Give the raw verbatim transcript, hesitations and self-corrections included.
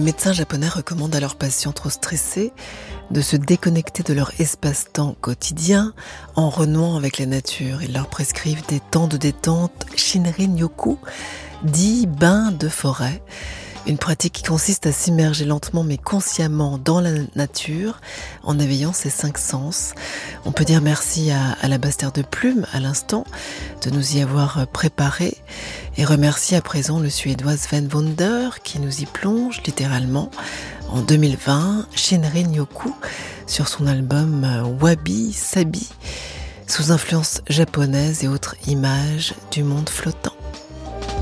médecins japonais recommandent à leurs patients trop stressés de se déconnecter de leur espace-temps quotidien en renouant avec la nature. Ils leur prescrivent des temps de détente Shinrin-yoku, dits bains de forêt. Une pratique qui consiste à s'immerger lentement mais consciemment dans la nature en éveillant ses cinq sens. On peut dire merci à Alabaster de Plume à l'instant de nous y avoir préparé et remercier à présent le suédois Sven Wunder qui nous y plonge littéralement en deux mille vingt, Shinrin-yoku, sur son album Wabi Sabi, sous influence japonaise et autres images du monde flottant.